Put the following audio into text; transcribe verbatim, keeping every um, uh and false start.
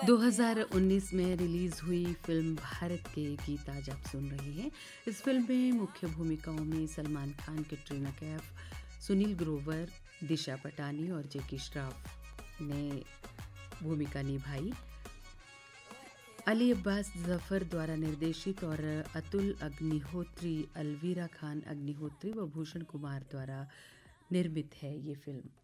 दो हज़ार उन्नीस में रिलीज़ हुई फिल्म भारत के गीत आज आप सुन रहे हैं। इस फिल्म में मुख्य भूमिकाओं में सलमान खान, कैटरीना कैफ, सुनील ग्रोवर, दिशा पटानी और जैकी श्रॉफ ने भूमिका निभाई। अली अब्बास जफर द्वारा निर्देशित और अतुल अग्निहोत्री, अलवीरा खान अग्निहोत्री व भूषण कुमार द्वारा निर्मित है ये फिल्म।